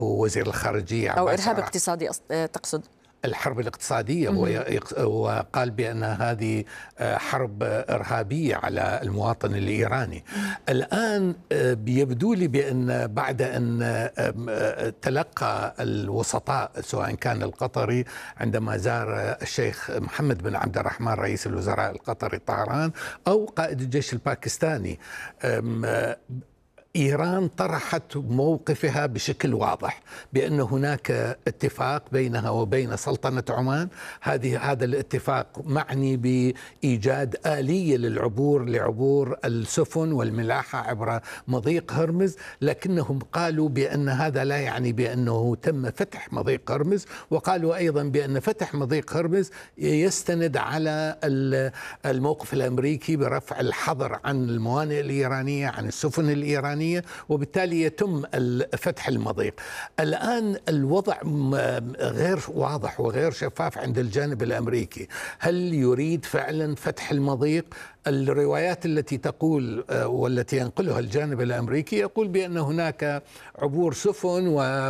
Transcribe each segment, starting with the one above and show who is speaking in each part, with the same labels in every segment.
Speaker 1: هو وزير الخارجية
Speaker 2: أو
Speaker 1: عباس
Speaker 2: إرهاب اقتصادي تقصد؟
Speaker 1: الحرب الاقتصادية، وقال بأن هذه حرب إرهابية على المواطن الإيراني. الآن يبدو لي بأن بعد أن تلقى الوسطاء سواء كان القطري عندما زار الشيخ محمد بن عبد الرحمن رئيس الوزراء القطري طهران، أو قائد الجيش الباكستاني، إيران طرحت موقفها بشكل واضح بأن هناك اتفاق بينها وبين سلطنة عمان. هذا الاتفاق معني بإيجاد آلية لعبور السفن والملاحة عبر مضيق هرمز، لكنهم قالوا بأن هذا لا يعني بأنه تم فتح مضيق هرمز، وقالوا أيضا بأن فتح مضيق هرمز يستند على الموقف الأمريكي برفع الحظر عن الموانئ الإيرانية، عن السفن الإيرانية، وبالتالي يتم فتح المضيق. الآن الوضع غير واضح وغير شفاف عند الجانب الأمريكي. هل يريد فعلا فتح المضيق؟ الروايات التي تقول والتي ينقلها الجانب الأمريكي يقول بأن هناك عبور سفن،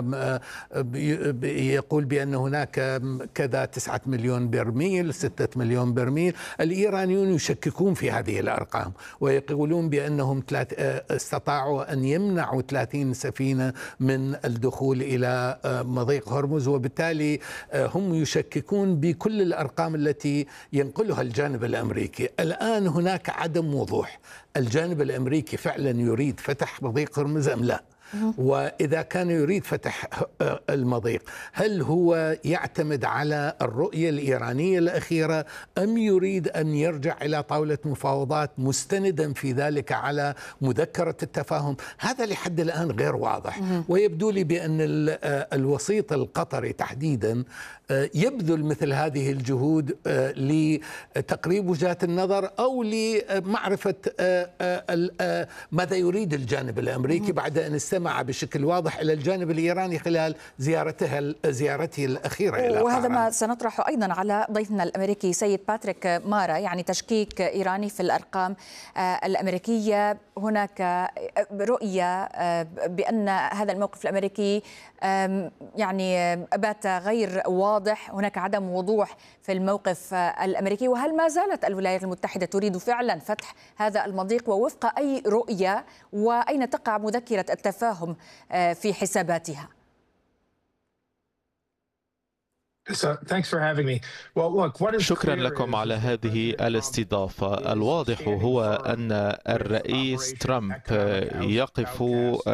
Speaker 1: ويقول بأن هناك كذا 9 مليون برميل 6 مليون برميل. الإيرانيون يشككون في هذه الأرقام ويقولون بأنهم استطاعوا أن يمنعوا 30 سفينة من الدخول إلى مضيق هرمز، وبالتالي هم يشككون بكل الأرقام التي ينقلها الجانب الأمريكي. الآن هناك عدم وضوح، الجانب الأمريكي فعلا يريد فتح مضيق هرمز أم لا؟ وإذا كان يريد فتح المضيق، هل هو يعتمد على الرؤية الإيرانية الأخيرة أم يريد أن يرجع إلى طاولة مفاوضات مستندا في ذلك على مذكرة التفاهم؟ هذا لحد الآن غير واضح. ويبدو لي بأن الوسيط القطري تحديدا يبذل مثل هذه الجهود لتقريب وجهات النظر أو لمعرفة ماذا يريد الجانب الأمريكي بعد أن استمع بشكل واضح إلى الجانب الإيراني خلال زيارته الأخيرة إلى طهران.
Speaker 2: وهذا ما سنطرحه أيضا على ضيفنا الأمريكي سيد باتريك مارا، يعني تشكيك إيراني في الأرقام الأمريكية. هناك رؤية بأن هذا الموقف الأمريكي يعني بات غير واضح، هناك عدم وضوح في الموقف الأمريكي. وهل ما زالت الولايات المتحدة تريد فعلا فتح هذا المضيق ووفق أي رؤية؟ وأين تقع مذكرة التفاهم في حساباتها؟
Speaker 3: شكرا لكم على هذه الاستضافة. الواضح هو أن الرئيس ترامب يقف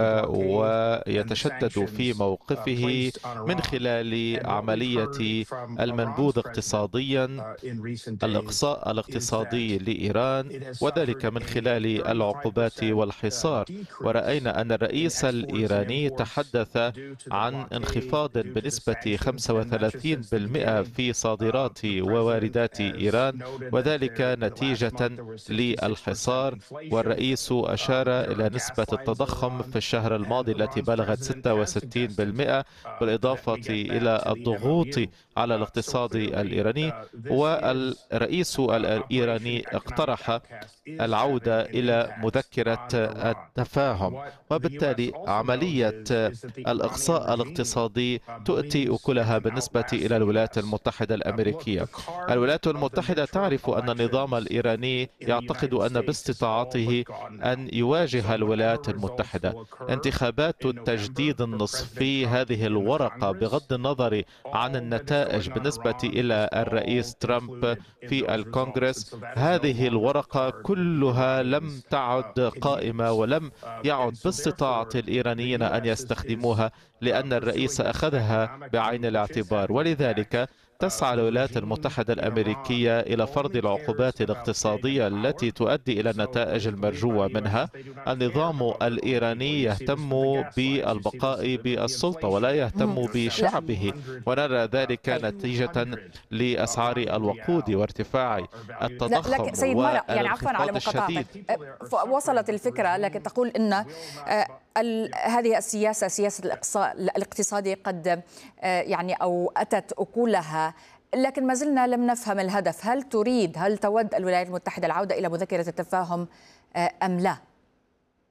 Speaker 3: ويتشدد في موقفه من خلال عملية المنبوذ اقتصاديا، الإقصاء الاقتصادي لإيران، وذلك من خلال العقوبات والحصار. ورأينا أن الرئيس الإيراني تحدث عن انخفاض بنسبة 35% في صادرات وواردات إيران، وذلك نتيجة للحصار. والرئيس أشار إلى نسبة التضخم في الشهر الماضي التي بلغت 66%، بالإضافة إلى الضغوط على الاقتصاد الإيراني. والرئيس الإيراني اقترح العودة إلى مذكرة التفاهم، وبالتالي عملية الإقصاء الاقتصادي تؤتي أكلها بالنسبة إلى الولايات المتحدة الأمريكية. الولايات المتحدة تعرف أن النظام الإيراني يعتقد أن باستطاعته أن يواجه الولايات المتحدة. انتخابات التجديد النصفي، هذه الورقة بغض النظر عن النتائج بالنسبة إلى الرئيس ترامب في الكونغرس، هذه الورقة كلها لم تعد قائمة ولم يعد باستطاعة الإيرانيين أن يستخدموها، لأن الرئيس أخذها بعين الاعتبار. ولذلك تسعى الولايات المتحدة الأمريكية إلى فرض العقوبات الاقتصادية التي تؤدي إلى النتائج المرجوة منها. النظام الإيراني يهتم بالبقاء بالسلطة ولا يهتم بشعبه، ونرى ذلك نتيجة لأسعار الوقود وارتفاع التضخم.
Speaker 2: لكن سيد مرة، يعني عفوا على مقاطعتك، وصلت الفكرة، لكن تقول أن هذه السياسة، سياسة الإقصاء الاقتصادي، قد يعني أو أتت أكلها، لكن ما زلنا لم نفهم الهدف. هل تود الولايات المتحدة العودة إلى مذكرة التفاهم أم لا؟